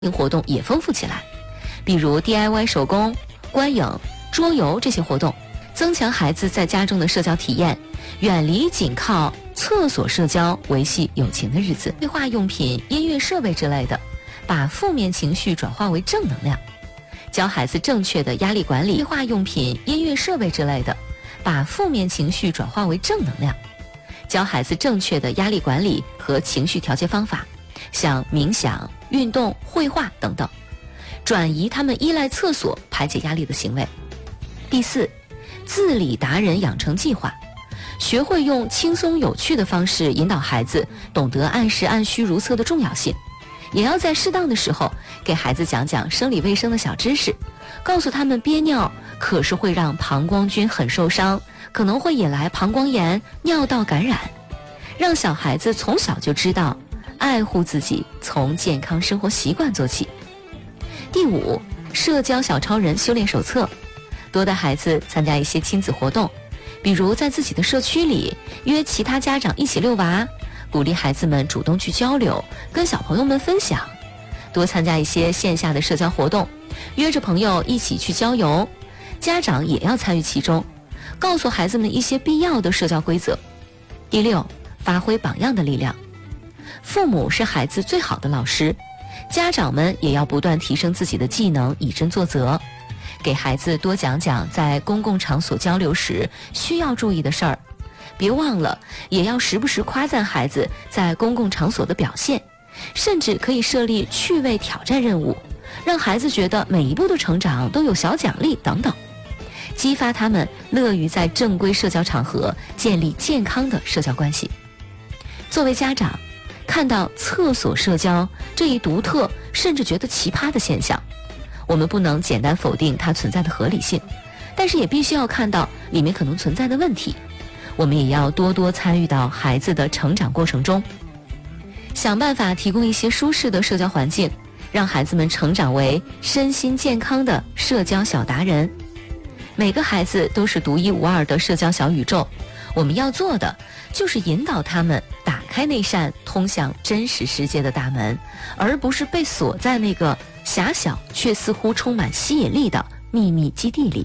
活动也丰富起来，比如 DIY 手工、观影、桌游这些活动，增强孩子在家中的社交体验，远离仅靠厕所社交维系友情的日子。绘画用品、音乐设备之类的，把负面情绪转化为正能量，教孩子正确的压力管理。绘画用品、音乐设备之类的，把负面情绪转化为正能量，教孩子正确的压力管理和情绪调节方法，像冥想、运动、绘画等等，转移他们依赖厕所排解压力的行为。第四，自理达人养成计划，学会用轻松有趣的方式引导孩子懂得按时按需如厕的重要性，也要在适当的时候给孩子讲讲生理卫生的小知识，告诉他们憋尿可是会让膀胱菌很受伤，可能会引来膀胱炎、尿道感染，让小孩子从小就知道爱护自己，从健康生活习惯做起。第五，社交小超人修炼手册，多带孩子参加一些亲子活动，比如在自己的社区里约其他家长一起遛娃，鼓励孩子们主动去交流，跟小朋友们分享，多参加一些线下的社交活动，约着朋友一起去郊游，家长也要参与其中，告诉孩子们一些必要的社交规则。第六，发挥榜样的力量，父母是孩子最好的老师，家长们也要不断提升自己的技能，以身作则，给孩子多讲讲在公共场所交流时需要注意的事儿，别忘了也要时不时夸赞孩子在公共场所的表现，甚至可以设立趣味挑战任务，让孩子觉得每一步的成长都有小奖励等等，激发他们乐于在正规社交场合建立健康的社交关系。作为家长，看到厕所社交这一独特甚至觉得奇葩的现象，我们不能简单否定它存在的合理性，但是也必须要看到里面可能存在的问题。我们也要多多参与到孩子的成长过程中，想办法提供一些舒适的社交环境，让孩子们成长为身心健康的社交小达人。每个孩子都是独一无二的社交小宇宙，我们要做的就是引导他们打开那扇通向真实世界的大门，而不是被锁在那个狭小却似乎充满吸引力的秘密基地里。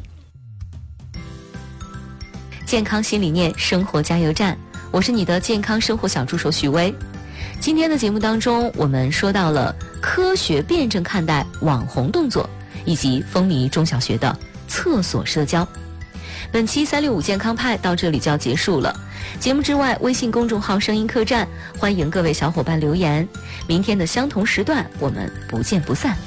健康新理念，生活加油站，我是你的健康生活小助手许巍。今天的节目当中，我们说到了科学辩证看待网红动作，以及风靡中小学的厕所社交。本期365健康派到这里就要结束了。节目之外，微信公众号声音客栈，欢迎各位小伙伴留言。明天的相同时段，我们不见不散。